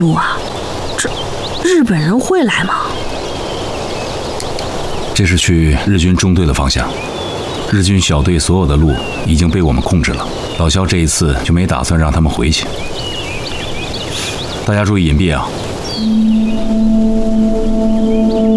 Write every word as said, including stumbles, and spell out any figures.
路啊？这日本人会来吗？ 这是去日军中队的方向。日军小队所有的路已经被我们控制了，老肖这一次就没打算让他们回去。大家注意隐蔽啊！